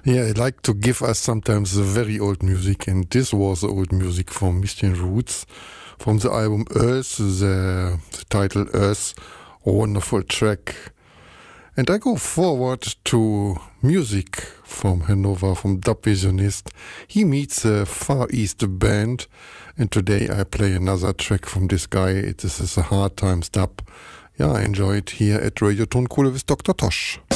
Yeah, I like to give us sometimes the very old music, and this was the old music from Mystian Roots, from the album Earth, the title Earth, a wonderful track. And I go forward to music from Hanover, from Dub Visionist. He meets a Far East band, and today I play another track from this guy. It is a Hard Times Dub. Yeah, I enjoy it here at Radio Tonkohle with Dr. Tosh.